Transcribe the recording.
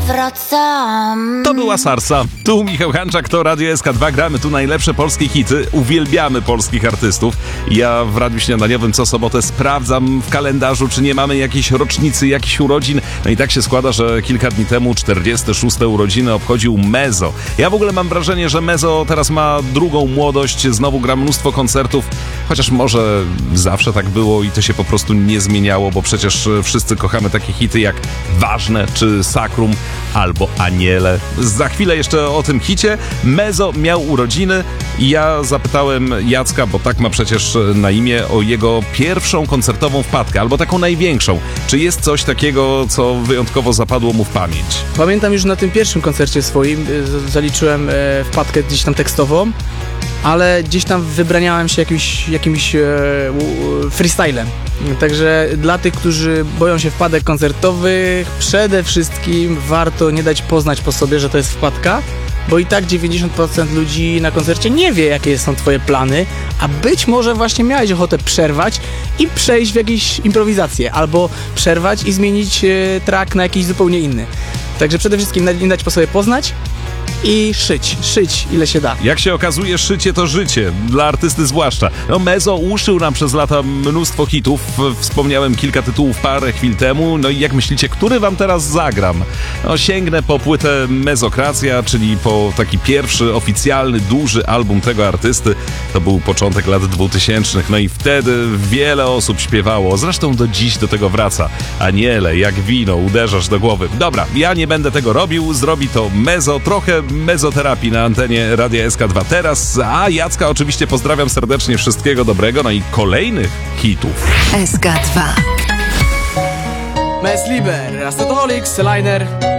wracam. To była Sarsa. Tu Michał Hanczak, to Radio SK2. Gramy tu najlepsze polskie hity. Uwielbiamy polskich artystów. Ja w Radiu Śniadaniowym co sobotę sprawdzam w kalendarzu, czy nie mamy jakiejś rocznicy, jakichś urodzin. No i tak się składa, że kilka dni temu 46. urodziny obchodził Mezo. Ja w ogóle mam wrażenie, że Mezo teraz ma drugą młodość. Znowu gra mnóstwo koncertów. Chociaż może zawsze tak było i to się po prostu nie zmieniało, bo przecież wszyscy kochamy takie hity jak Ważne czy Sakrum albo Aniele. Za chwilę jeszcze o tym hicie. Mezo miał urodziny i ja zapytałem Jacka, bo tak ma przecież na imię, o jego pierwszą koncertową wpadkę, albo taką największą. Czy jest coś takiego, co wyjątkowo zapadło mu w pamięć? Pamiętam już na tym pierwszym koncercie swoim, zaliczyłem wpadkę gdzieś tam tekstową, ale gdzieś tam wybraniałem się jakimś freestylem. Także dla tych, którzy boją się wpadek koncertowych, przede wszystkim warto nie dać poznać po sobie, że to jest wpadka, bo i tak 90% ludzi na koncercie nie wie, jakie są twoje plany, a być może właśnie miałeś ochotę przerwać i przejść w jakieś improwizacje, albo przerwać i zmienić track na jakiś zupełnie inny. Także przede wszystkim nie dać po sobie poznać i szyć ile się da. Jak się okazuje, szycie to życie, dla artysty zwłaszcza. No Mezo uszył nam przez lata mnóstwo hitów, wspomniałem kilka tytułów parę chwil temu, no i jak myślicie, który wam teraz zagram? No sięgnę po płytę Mezokracja, czyli po taki pierwszy oficjalny, duży album tego artysty, to był początek lat 2000, no i wtedy wiele osób śpiewało, zresztą do dziś do tego wraca. Aniele, jak wino, uderzasz do głowy. Dobra, ja nie będę tego robił, zrobi to Mezo, trochę mezoterapii na antenie Radia SK2 teraz, a Jacka oczywiście pozdrawiam serdecznie, wszystkiego dobrego, no i kolejnych hitów. SK2. Mes Liber, Astotolix, Liner.